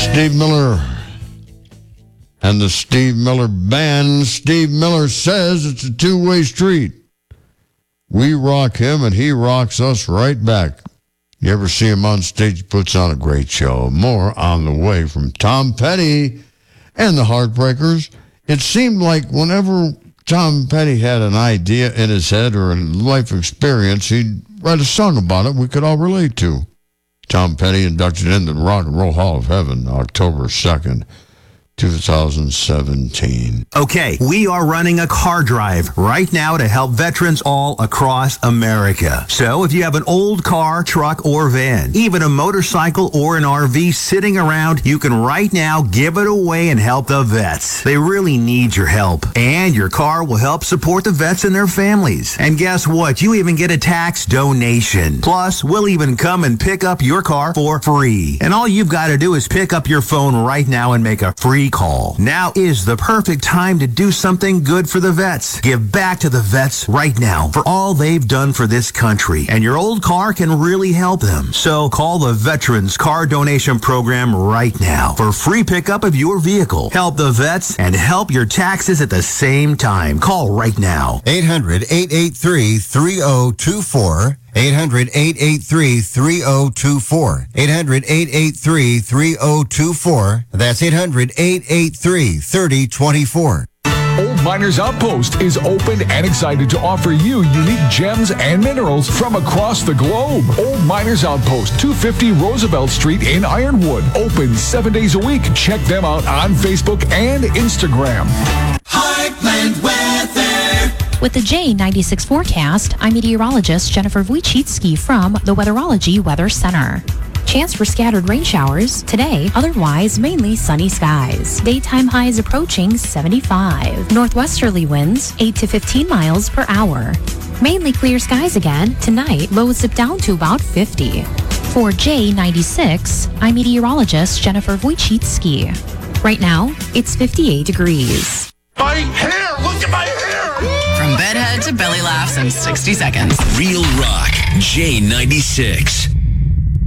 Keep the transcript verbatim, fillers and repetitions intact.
Steve Miller and the Steve Miller Band. Steve Miller says it's a two-way street. We rock him and he rocks us right back. You ever see him on stage? He puts on a great show. More on the way from Tom Petty and the Heartbreakers. It seemed like whenever Tom Petty had an idea in his head or a life experience, he'd write a song about it we could all relate to. Tom Petty inducted into the Rock and Roll Hall of Heaven October second, two thousand seventeen. Okay, we are running a car drive right now to help veterans all across America. So if you have an old car, truck, or van, even a motorcycle or an R V sitting around, you can right now give it away and help the vets. They really need your help. And your car will help support the vets and their families. And guess what? You even get a tax donation. Plus, we'll even come and pick up your car for free. And all you've got to do is pick up your phone right now and make a free call. Now is the perfect time to do something good for the vets. Give back to the vets right now for all they've done for this country. And your old car can really help them. So call the Veterans Car Donation Program right now for free pickup of your vehicle. Help the vets and help your taxes at the same time. Call right now. eight hundred, eight eight three, three oh two four. eight hundred, eight eight three, three oh two four. eight hundred, eight eight three, three oh two four. That's eight hundred, eight eight three, three oh two four. Old Miners Outpost is open and excited to offer you unique gems and minerals from across the globe. Old Miners Outpost, two fifty Roosevelt Street in Ironwood. Open seven days a week. Check them out on Facebook and Instagram. Heartland Weather. With the J ninety-six forecast, I'm meteorologist Jennifer Wojcicki from the Weatherology Weather Center. Chance for scattered rain showers today, otherwise mainly sunny skies. Daytime highs approaching seventy-five. Northwesterly winds eight to fifteen miles per hour. Mainly clear skies again. Tonight, lows dip down to about fifty. For J ninety-six, I'm meteorologist Jennifer Wojcicki. Right now, it's fifty-eight degrees. My hair! Look at my hair! From bedhead to belly laughs in sixty seconds. Real Rock, J ninety-six.